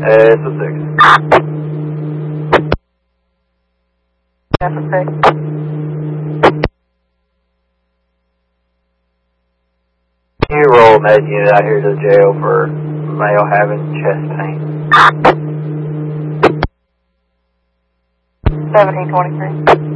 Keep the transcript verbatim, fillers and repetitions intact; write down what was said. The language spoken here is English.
It's a six. That's a six. Can you roll med unit out here to the jail for male having chest pain? seventeen twenty-three.